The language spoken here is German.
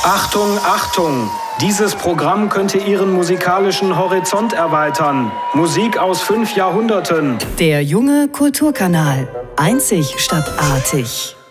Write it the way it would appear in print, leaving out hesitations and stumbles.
Achtung, Achtung! Dieses Programm könnte Ihren musikalischen Horizont erweitern. Musik aus 5 Jahrhunderten. Der junge Kulturkanal. Einzig statt artig.